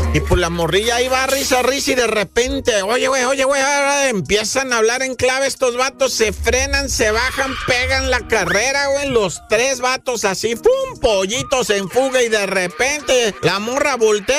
Y pues la morrilla ahí va risa y de repente, oye, güey, ahora empiezan a hablar en clave estos vatos, se frenan, se bajan, pegan la carrera, güey, los tres vatos así, ¡pum! Pollitos en fuga y de repente la morra voltea